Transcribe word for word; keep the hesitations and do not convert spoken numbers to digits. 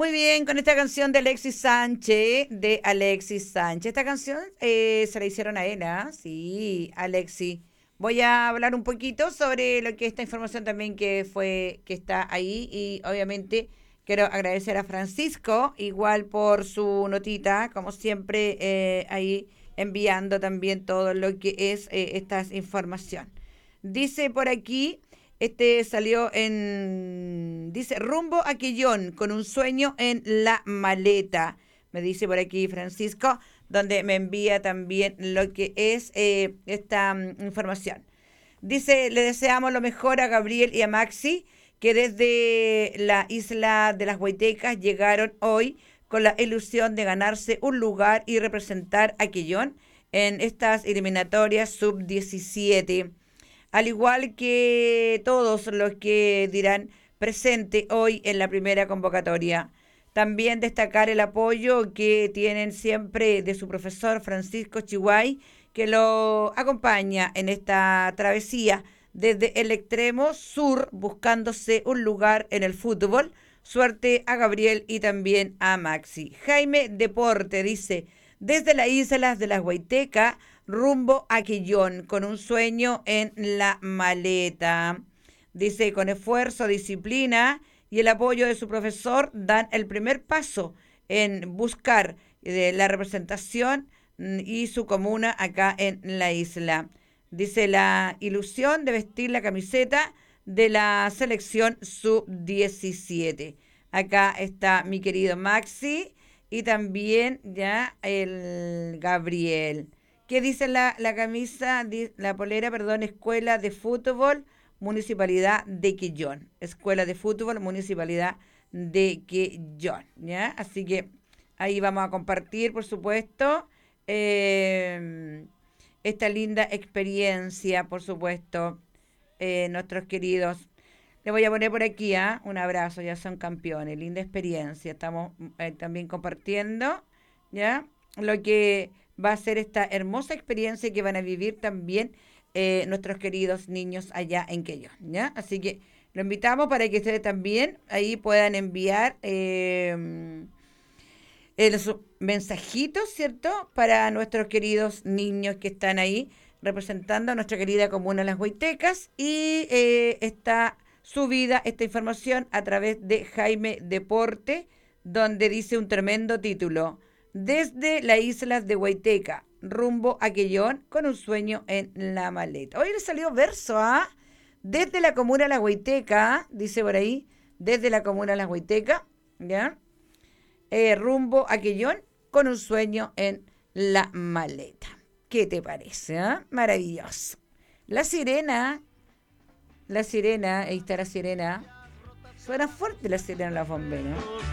Muy bien, con esta canción de Alexis Sánchez, de Alexis Sánchez. Esta canción eh, se la hicieron a él, ¿ah? Sí, Alexis. Voy a hablar un poquito sobre lo que esta información también que fue, que está ahí y obviamente quiero agradecer a Francisco, igual por su notita, como siempre, eh, ahí enviando también todo lo que es eh, esta información. Dice por aquí, este salió en, dice, rumbo a Quillón, con un sueño en la maleta. Me dice por aquí Francisco, donde me envía también lo que es eh, esta mm, información. Dice, le deseamos lo mejor a Gabriel y a Maxi, que desde la isla de las Huaytecas llegaron hoy con la ilusión de ganarse un lugar y representar a Quillón en estas eliminatorias sub diecisiete. Al igual que todos los que dirán presente hoy en la primera convocatoria. También destacar el apoyo que tienen siempre de su profesor Francisco Chihuay, que lo acompaña en esta travesía desde el extremo sur, buscándose un lugar en el fútbol. Suerte a Gabriel y también a Maxi. Jaime Deporte dice, desde las islas de las Huaytecas, rumbo a Quillón, con un sueño en la maleta. Dice, con esfuerzo, disciplina y el apoyo de su profesor, dan el primer paso en buscar eh, la representación mm, y su comuna acá en la isla. Dice, la ilusión de vestir la camiseta de la selección sub diecisiete. Acá está mi querido Maxi y también ya el Gabriel. ¿Qué dice la, la camisa, la polera, perdón, Escuela de Fútbol, Municipalidad de Quillón? Escuela de Fútbol, Municipalidad de Quillón, ¿ya? Así que ahí vamos a compartir, por supuesto, eh, esta linda experiencia, por supuesto, eh, nuestros queridos. Le voy a poner por aquí, ¿ah? ¿eh? Un abrazo, ya son campeones, linda experiencia. Estamos eh, también compartiendo, ¿ya? Lo que va a ser esta hermosa experiencia que van a vivir también eh, nuestros queridos niños allá en Quillón, ¿ya? Así que lo invitamos para que ustedes también ahí puedan enviar eh, los mensajitos, ¿cierto? Para nuestros queridos niños que están ahí representando a nuestra querida comuna Las Huaytecas y eh, está subida esta información a través de Jaime Deporte, donde dice un tremendo título. Desde las islas de Huayteca, rumbo a Quillón, con un sueño en la maleta. Hoy le salió verso, ¿ah? ¿eh? Desde la comuna La Huayteca, dice por ahí, desde la comuna La Huayteca, ¿ya? Eh, rumbo a Quillón, con un sueño en la maleta. ¿Qué te parece? ¿Eh? Maravilloso. La sirena, la sirena, ahí está la sirena. Suena fuerte la sirena de la bombera.